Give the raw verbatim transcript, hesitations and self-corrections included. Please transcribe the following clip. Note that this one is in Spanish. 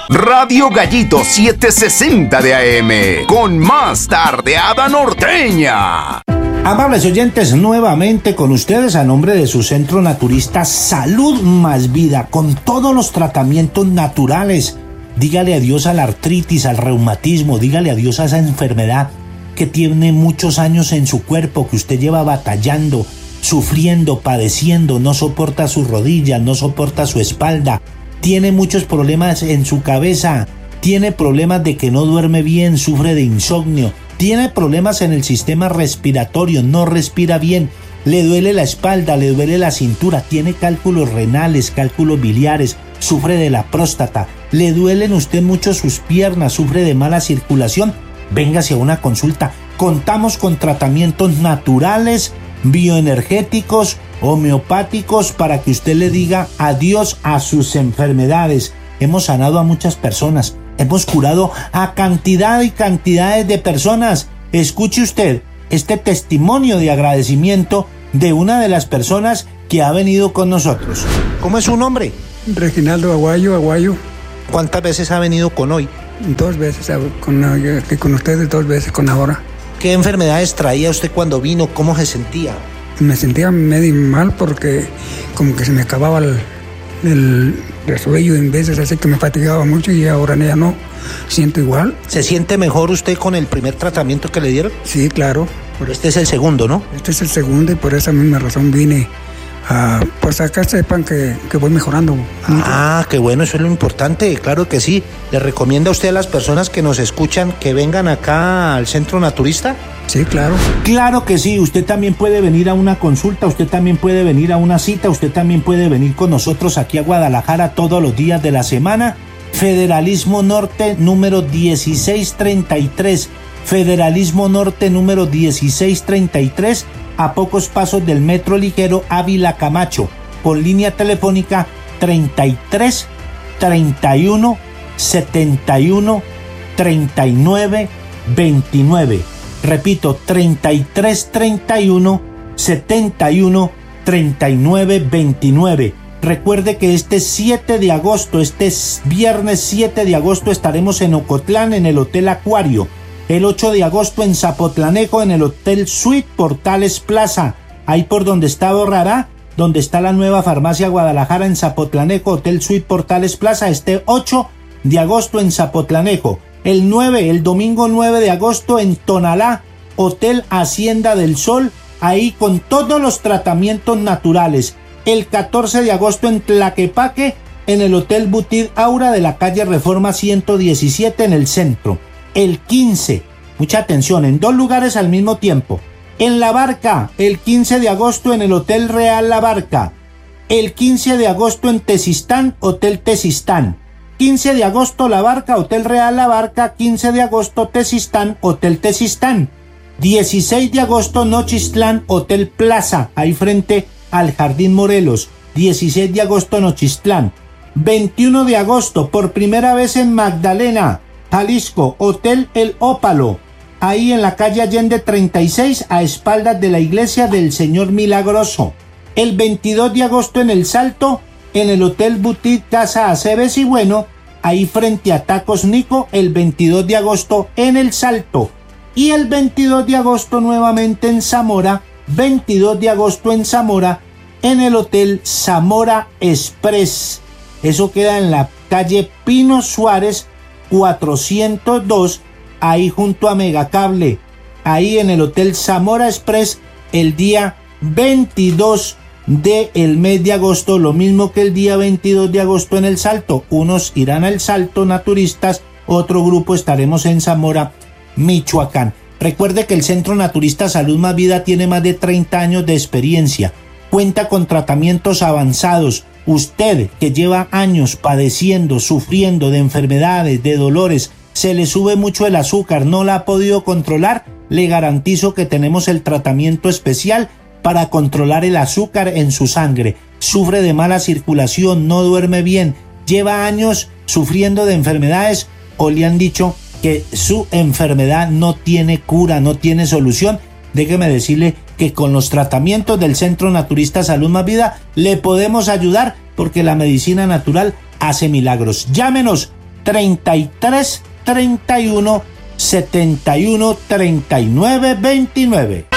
Radio Gallito setecientos sesenta de A M, con más tardeada norteña. Amables oyentes, nuevamente con ustedes a nombre de su centro naturista Salud Más Vida, con todos los tratamientos naturales. Dígale adiós a la artritis, al reumatismo, dígale adiós a esa enfermedad que tiene muchos años en su cuerpo, que usted lleva batallando, sufriendo, padeciendo, no soporta sus rodillas, no soporta su espalda, tiene muchos problemas en su cabeza, tiene problemas de que no duerme bien, sufre de insomnio, tiene problemas en el sistema respiratorio, no respira bien, le duele la espalda, le duele la cintura, tiene cálculos renales, cálculos biliares, sufre de la próstata, le duelen a usted mucho sus piernas, sufre de mala circulación, véngase a una consulta. Contamos con tratamientos naturales, bioenergéticos, homeopáticos, para que usted le diga adiós a sus enfermedades. Hemos sanado a muchas personas, hemos curado a cantidad y cantidades de personas. Escuche usted este testimonio de agradecimiento de una de las personas que ha venido con nosotros. ¿Cómo es su nombre? Reginaldo Aguayo, Aguayo. ¿Cuántas veces ha venido con hoy? Dos veces, con, aquí con ustedes, dos veces con ahora. ¿Qué enfermedades traía usted cuando vino? ¿Cómo se sentía? Me sentía medio mal porque como que se me acababa el, el resuello en veces, así que me fatigaba mucho, y ahora ya no, siento igual. ¿Se siente mejor usted con el primer tratamiento que le dieron? Sí, claro. Pero este es el segundo, ¿no? Este es el segundo, y por esa misma razón vine a, pues acá sepan que, que voy mejorando. Ah, qué bueno, eso es lo importante, claro que sí. ¿Le recomienda usted a las personas que nos escuchan que vengan acá al centro naturista? Sí, claro. Claro que sí, usted también puede venir a una consulta, usted también puede venir a una cita, usted también puede venir con nosotros aquí a Guadalajara todos los días de la semana. Federalismo Norte número dieciséis treinta y tres, Federalismo Norte número dieciséis treinta y tres, a pocos pasos del metro ligero Ávila Camacho, con línea telefónica treinta y tres, treinta y uno, setenta y uno, treinta y nueve, veintinueve. Repito, treinta y tres, treinta y uno, setenta y uno, treinta y nueve, veintinueve. Recuerde que este siete de agosto, este viernes siete de agosto, estaremos en Ocotlán, en el Hotel Acuario. El ocho de agosto en Zapotlanejo, en el Hotel Suite Portales Plaza, ahí por donde está Borrará, donde está la nueva farmacia Guadalajara, en Zapotlanejo, Hotel Suite Portales Plaza, este ocho de agosto en Zapotlanejo. El nueve, el domingo nueve de agosto en Tonalá, Hotel Hacienda del Sol, ahí con todos los tratamientos naturales. El catorce de agosto en Tlaquepaque, en el Hotel Butit Aura de la calle Reforma ciento diecisiete en el centro. El quince, mucha atención, en dos lugares al mismo tiempo. En La Barca, el quince de agosto en el Hotel Real La Barca. El quince de agosto en Tezistán, Hotel Tezistán. quince de agosto La Barca, Hotel Real La Barca. quince de agosto Tezistán, Hotel Tezistán. dieciséis de agosto Nochistlán, Hotel Plaza, ahí frente al Jardín Morelos. dieciséis de agosto Nochistlán. veintiuno de agosto, por primera vez en Magdalena, Jalisco, Hotel El Ópalo, ahí en la calle Allende treinta y seis, a espaldas de la iglesia del Señor Milagroso. El veintidós de agosto en El Salto, en el Hotel Boutique Casa Aceves y Bueno, ahí frente a Tacos Nico, el veintidós de agosto en El Salto. Y el veintidós de agosto nuevamente en Zamora, veintidós de agosto en Zamora, en el Hotel Zamora Express. Eso queda en la calle Pino Suárez cuatrocientos dos, ahí junto a Megacable, ahí en el Hotel Zamora Express, el día veintidós del mes de agosto, lo mismo que el día veintidós de agosto en El Salto. Unos irán al Salto naturistas, otro grupo estaremos en Zamora, Michoacán. Recuerde que el Centro Naturista Salud Más Vida tiene más de treinta años de experiencia, cuenta con tratamientos avanzados. Usted que lleva años padeciendo, sufriendo de enfermedades, de dolores, se le sube mucho el azúcar, no la ha podido controlar, le garantizo que tenemos el tratamiento especial para controlar el azúcar en su sangre. Sufre de mala circulación, no duerme bien, lleva años sufriendo de enfermedades o le han dicho que su enfermedad no tiene cura, no tiene solución. Déjeme decirle que con los tratamientos del Centro Naturista Salud Más Vida le podemos ayudar, porque la medicina natural hace milagros. Llámenos treinta y tres treinta y uno setenta y uno treinta y nueve veintinueve.